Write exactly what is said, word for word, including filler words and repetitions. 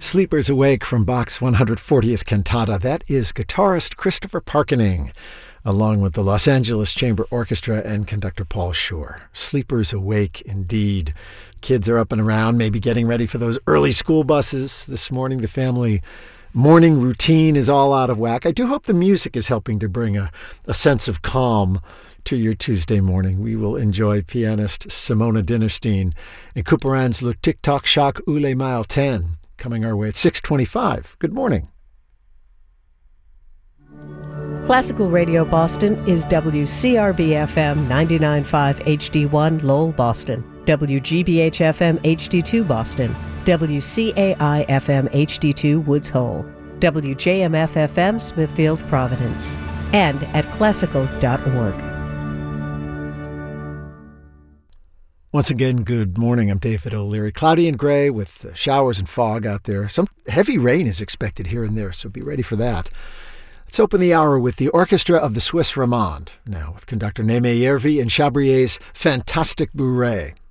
Sleepers Awake from Bach's one hundred fortieth Cantata. That is guitarist Christopher Parkening, along with the Los Angeles Chamber Orchestra and conductor Paul Shore. Sleepers Awake indeed. Kids are up and around, maybe getting ready for those early school buses. This morning, the family morning routine is all out of whack. I do hope the music is helping to bring a, a sense of calm to your Tuesday morning. We will enjoy pianist Simona Dinnerstein and Couperin's Le Tic Toc Choc ou Les Mile ten coming our way at six twenty-five. Good morning. Classical Radio Boston is W C R B F M ninety-nine point five H D one Lowell, Boston, W G B H F M H D two Boston, W C A I F M H D two Woods Hole, W J M F F M Smithfield, Providence, and at classical dot org. Once again, good morning. I'm David O'Leary. Cloudy and gray with showers and fog out there. Some heavy rain is expected here and there, so be ready for that. Let's open the hour with the Orchestra of the Swiss Romande, now with conductor Némé Järvi and Chabrier's Fantastic Bourrée.